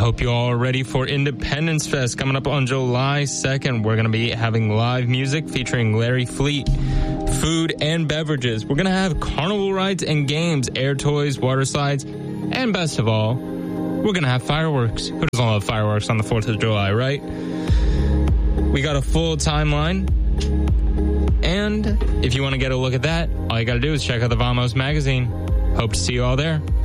hope you all are ready for Independence Fest coming up on July 2nd. We're going to be having live music featuring Larry Fleet, food and beverages. We're going to have carnival rides and games, air toys, water slides, and best of all, we're going to have fireworks. Who doesn't love fireworks on the 4th of July, right? We got a full timeline. And if you want to get a look at that, all you got to do is check out the Vamos magazine. Hope to see you all there.